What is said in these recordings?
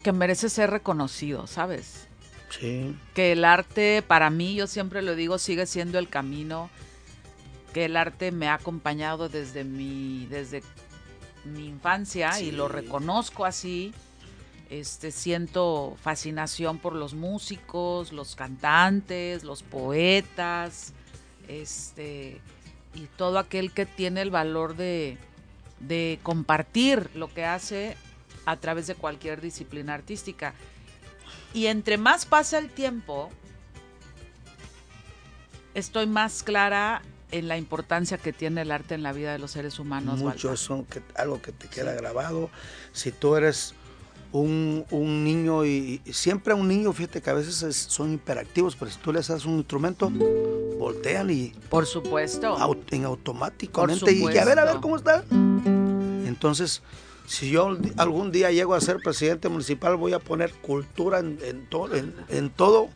que merece ser reconocido, ¿sabes? Sí. Que el arte, para mí, yo siempre lo digo, sigue siendo el camino, que el arte me ha acompañado desde mi infancia, Sí. y lo reconozco así. Siento fascinación por los músicos, los cantantes, los poetas, y todo aquel que tiene el valor de compartir lo que hace a través de cualquier disciplina artística. Y entre más pasa el tiempo, estoy más clara en la importancia que tiene el arte en la vida de los seres humanos. Mucho, Baltasar. algo que te queda grabado. Si tú eres un niño y siempre a un niño, fíjate que a veces son hiperactivos, pero si tú les das un instrumento, voltean y Por supuesto. en automáticamente Por supuesto. y a ver cómo está. Entonces, si yo algún día llego a ser presidente municipal, voy a poner cultura en todo,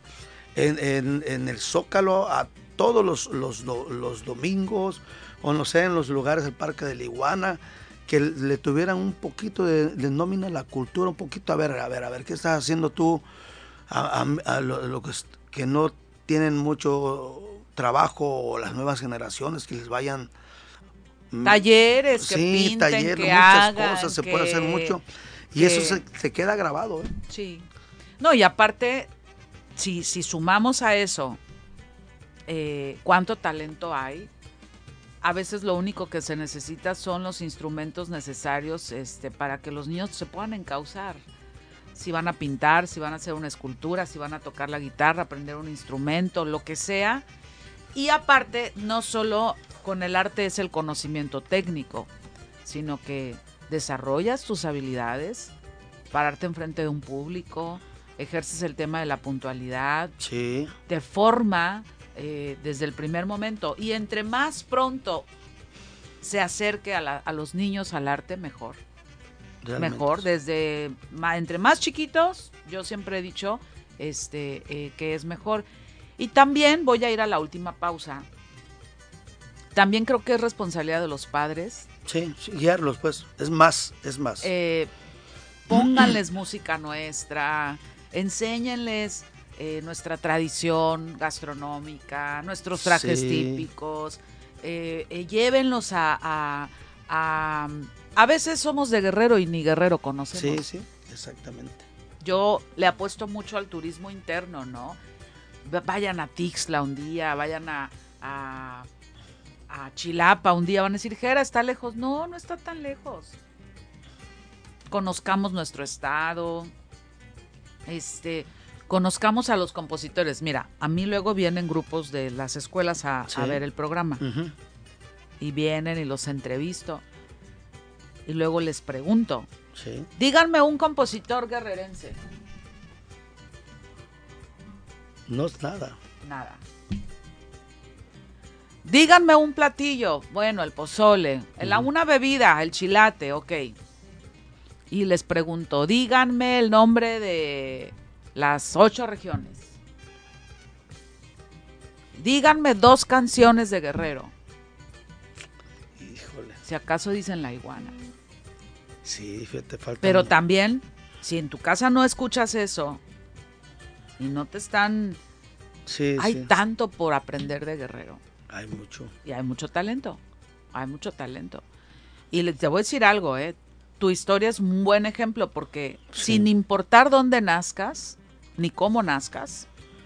en el Zócalo, a todos los domingos, o no sé, en los lugares del Parque de la Iguana, que le tuvieran un poquito de nómina a la cultura, un poquito, a ver, ¿qué estás haciendo tú a lo que no tienen mucho trabajo, o las nuevas generaciones, que les vayan... Talleres, que sí, pinten, talleres, que muchas hagan, cosas, se puede hacer mucho, y que... eso se queda grabado, ¿eh? Sí. No, y aparte, si sumamos a eso, cuánto talento hay, a veces lo único que se necesita son los instrumentos necesarios para que los niños se puedan encauzar. Si van a pintar, si van a hacer una escultura, si van a tocar la guitarra, aprender un instrumento, lo que sea. Y aparte, no solo con el arte es el conocimiento técnico, sino que desarrollas tus habilidades, pararte enfrente de un público, ejerces el tema de la puntualidad, Sí. te forma desde el primer momento, y entre más pronto se acerque a los niños al arte, mejor. Realmente. Mejor, entre más chiquitos, yo siempre he dicho que es mejor. Y también voy a ir a la última pausa. También creo que es responsabilidad de los padres. Sí, guiarlos, pues, es más. Pónganles música nuestra, enséñenles nuestra tradición gastronómica, nuestros trajes típicos, llévenlos a veces somos de Guerrero y ni Guerrero conocemos. Sí, exactamente. Yo le apuesto mucho al turismo interno, ¿no? Vayan a Tixla un día, vayan a Chilapa un día, van a decir, Jera, ¿está lejos? No, no está tan lejos. Conozcamos nuestro estado, conozcamos a los compositores. Mira, a mí luego vienen grupos de las escuelas a ver el programa. Uh-huh. Y vienen y los entrevisto. Y luego les pregunto, sí. Díganme un compositor guerrerense. No es nada. Nada. Díganme un platillo. Bueno, el pozole. Una bebida, el chilate, ok. Y les pregunto, díganme el nombre de las 8 regiones. Díganme 2 canciones de Guerrero. Híjole. Si acaso dicen La Iguana. Sí, fíjate, falta. Pero también, si en tu casa no escuchas eso y no te están... Sí, hay tanto por aprender de Guerrero. Hay mucho. Y hay mucho talento. Hay mucho talento. Y te voy a decir algo, tu historia es un buen ejemplo, porque sin importar dónde nazcas, ni cómo nazcas,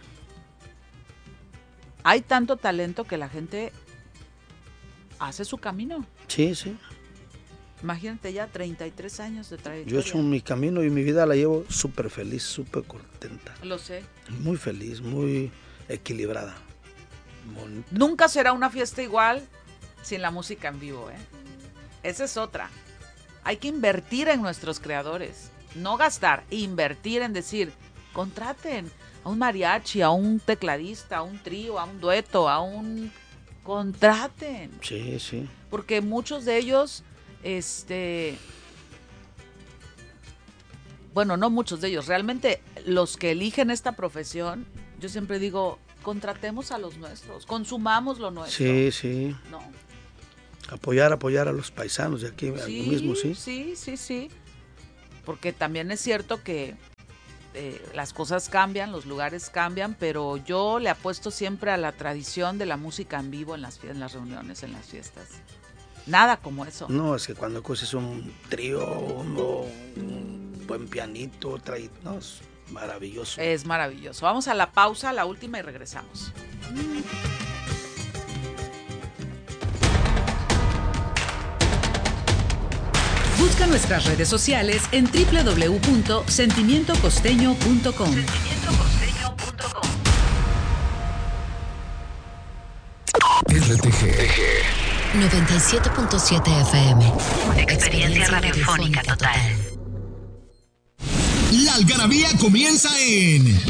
hay tanto talento que la gente hace su camino. Sí. Imagínate ya 33 años de trayectoria. Yo he hecho mi camino y mi vida la llevo súper feliz, súper contenta. Lo sé. Muy feliz, muy equilibrada. Bonita. Nunca será una fiesta igual sin la música en vivo, Esa es otra. Hay que invertir en nuestros creadores. No gastar, invertir en decir, contraten a un mariachi, a un tecladista, a un trío, a un dueto, contraten. Sí. Porque muchos de ellos, bueno, no muchos de ellos, realmente los que eligen esta profesión, yo siempre digo, contratemos a los nuestros, consumamos lo nuestro. Sí. No. Apoyar a los paisanos de aquí mismo, sí. Sí. Porque también es cierto que las cosas cambian, los lugares cambian, pero yo le apuesto siempre a la tradición de la música en vivo en las reuniones, en las fiestas. Nada como eso. No, es que cuando coges un trío, un buen pianito, no, es maravilloso. Es maravilloso. Vamos a la pausa, la última, y regresamos. Busca nuestras redes sociales en www.sentimientocosteño.com. RTG 97.7 FM. Experiencia radiofónica total. La algarabía comienza en